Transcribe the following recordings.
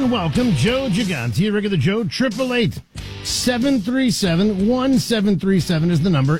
and welcome. Joe Gigante, regular Joe, 888-737-1737 is the number,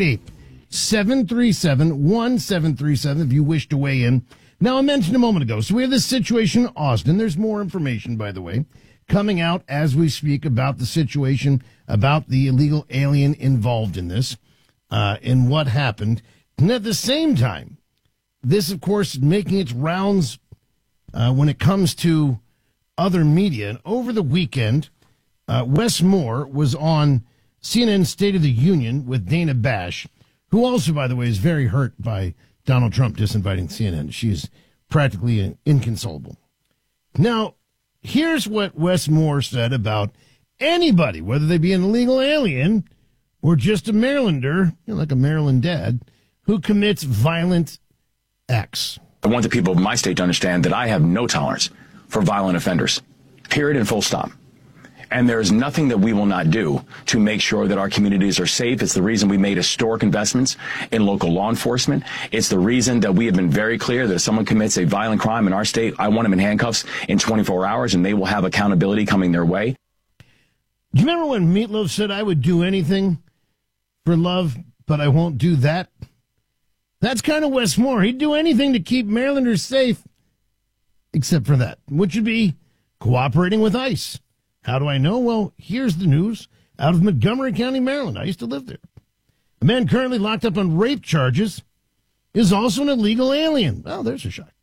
888-737-1737 if you wish to weigh in. Now, I mentioned a moment ago, so we have this situation in Austin. There's more information, by the way, coming out as we speak about the situation, about the illegal alien involved in this, and what happened. And at the same time, this, of course, making its rounds when it comes to other media. And over the weekend, Wes Moore was on CNN State of the Union with Dana Bash, who also, by the way, is very hurt by Donald Trump disinviting CNN. She's practically inconsolable. Now, here's what Wes Moore said about anybody, whether they be an illegal alien or just a Marylander, like a Maryland dad, who commits violent acts. I want the people of my state to understand that I have no tolerance for violent offenders, period and full stop. And there is nothing that we will not do to make sure that our communities are safe. It's the reason we made historic investments in local law enforcement. It's the reason that we have been very clear that if someone commits a violent crime in our state, I want them in handcuffs in 24 hours, and they will have accountability coming their way. Do you remember when Meatloaf said, I would do anything for love, but I won't do that? That's kind of Wes Moore. He'd do anything to keep Marylanders safe, except for that, which would be cooperating with ICE. How do I know? Well, here's the news out of Montgomery County, Maryland. I used to live there. A man currently locked up on rape charges is also an illegal alien. Well, there's a shock.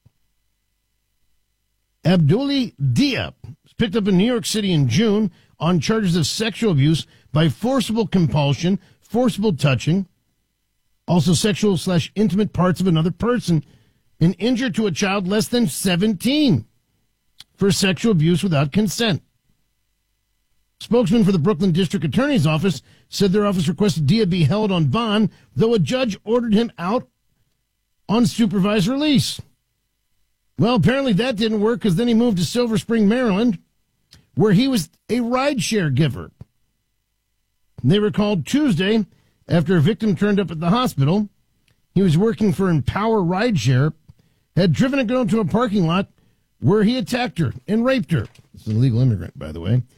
Abduli Diab was picked up in New York City in June on charges of sexual abuse by forcible compulsion, forcible touching, also sexual/intimate parts of another person, and injured to a child less than 17 for sexual abuse without consent. Spokesman for the Brooklyn District Attorney's Office said their office requested Dia be held on bond, though a judge ordered him out on supervised release. Well, apparently that didn't work because then he moved to Silver Spring, Maryland, where he was a rideshare giver. They were called Tuesday after a victim turned up at the hospital. He was working for Empower Rideshare, had driven a girl to a parking lot where he attacked her and raped her. This is an illegal immigrant, by the way.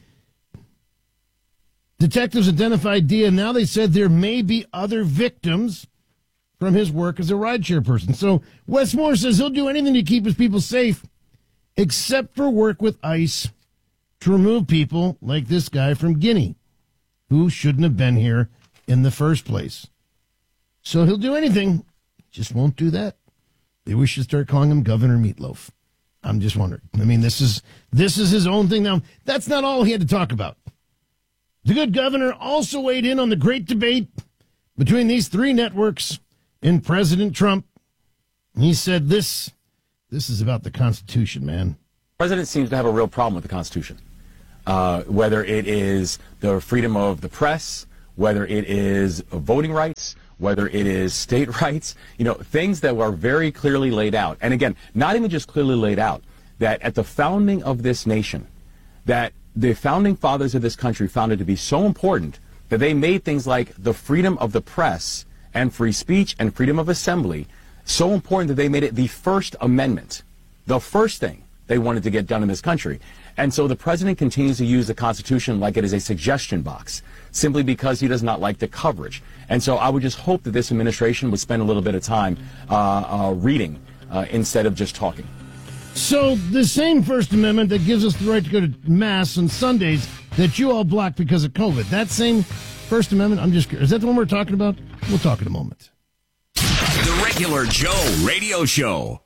Detectives identified Dia. Now they said there may be other victims from his work as a rideshare person. So Wes Moore says he'll do anything to keep his people safe, except for work with ICE to remove people like this guy from Guinea, who shouldn't have been here in the first place. So he'll do anything, just won't do that. Maybe we should start calling him Governor Meatloaf. I'm just wondering. I mean, this is his own thing. Now, that's not all he had to talk about. The good governor also weighed in on the great debate between these three networks and President Trump. He said this is about the Constitution, man. The president seems to have a real problem with the Constitution, whether it is the freedom of the press, whether it is voting rights, whether it is state rights, things that were very clearly laid out. And again, not even just clearly laid out, that at the founding of this nation, that the founding fathers of this country found it to be so important that they made things like the freedom of the press and free speech and freedom of assembly so important that they made it the First Amendment, the first thing they wanted to get done in this country. And so the president continues to use the Constitution like it is a suggestion box, simply because he does not like the coverage. And so I would just hope that this administration would spend a little bit of time reading instead of just talking. So the same First Amendment that gives us the right to go to Mass on Sundays that you all blocked because of COVID, that same First Amendment, I'm just curious, is that the one we're talking about? We'll talk in a moment. The Regular Joe Radio Show.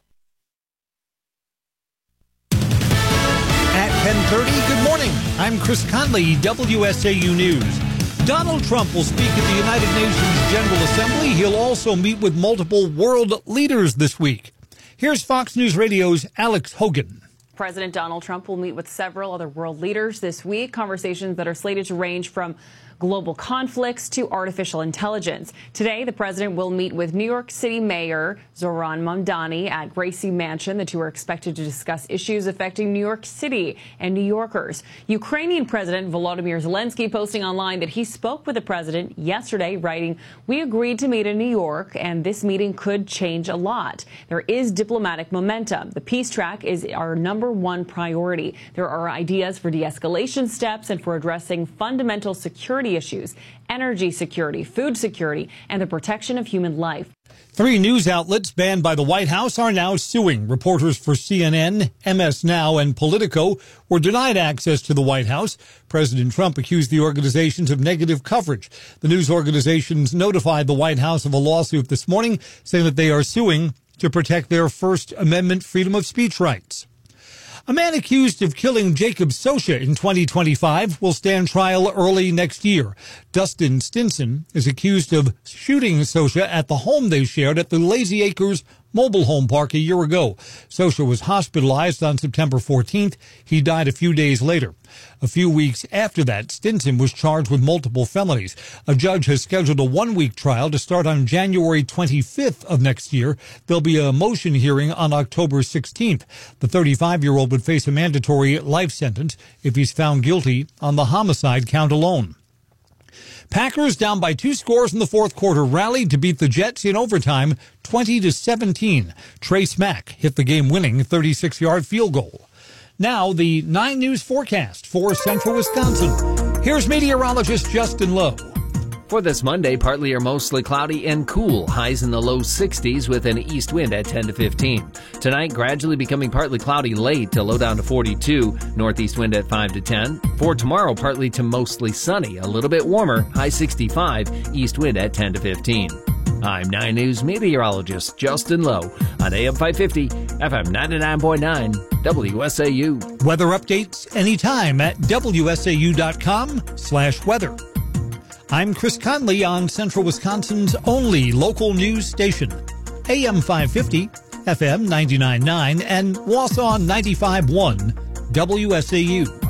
At 10:30, good morning. I'm Chris Conley, WSAU News. Donald Trump will speak at the United Nations General Assembly. He'll also meet with multiple world leaders this week. Here's Fox News Radio's Alex Hogan. President Donald Trump will meet with several other world leaders this week, conversations that are slated to range from global conflicts to artificial intelligence. Today, the president will meet with New York City Mayor Zohran Mamdani at Gracie Mansion. The two are expected to discuss issues affecting New York City and New Yorkers. Ukrainian President Volodymyr Zelensky posting online that he spoke with the president yesterday, writing, "We agreed to meet in New York, and this meeting could change a lot. There is diplomatic momentum. The peace track is our #1 priority. There are ideas for de-escalation steps and for addressing fundamental security issues, energy security, food security, and the protection of human life." 3 news outlets banned by the White House are now suing. Reporters for CNN, MS Now, and Politico were denied access to the White House. President Trump accused the organizations of negative coverage. The news organizations notified the White House of a lawsuit this morning, saying that they are suing to protect their First Amendment freedom of speech rights. A man accused of killing Jacob Sosha in 2025 will stand trial early next year. Dustin Stinson is accused of shooting Sosha at the home they shared at the Lazy Acres mobile home park a year ago. Sosha was hospitalized on September 14th. He died a few days later. A few weeks after that, Stinson was charged with multiple felonies. A judge has scheduled a 1-week trial to start on January 25th of next year. There'll be a motion hearing on October 16th. The 35-year-old would face a mandatory life sentence if he's found guilty on the homicide count alone. Packers, down by 2 scores in the fourth quarter, rallied to beat the Jets in overtime 20-17. Trace Mack hit the game-winning 36-yard field goal. Now, the 9 News forecast for central Wisconsin. Here's meteorologist Justin Lowe. For this Monday, partly or mostly cloudy and cool. Highs in the low 60s with an east wind at 10 to 15. Tonight, gradually becoming partly cloudy late to low down to 42. Northeast wind at 5 to 10. For tomorrow, partly to mostly sunny. A little bit warmer. High 65. East wind at 10 to 15. I'm 9 News meteorologist Justin Lowe on AM 550, FM 99.9, WSAU. Weather updates anytime at WSAU.com/weather. I'm Chris Conley on Central Wisconsin's only local news station, AM 550, FM 99.9, and Wausau 95.1, WSAU.